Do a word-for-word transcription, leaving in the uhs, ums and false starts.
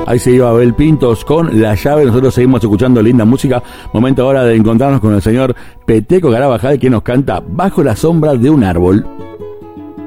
Ahí se iba Abel Pintos con La Llave. Nosotros seguimos escuchando linda música. Momento ahora de encontrarnos con el señor Peteco Carabajal, que nos canta Bajo la sombra de un árbol.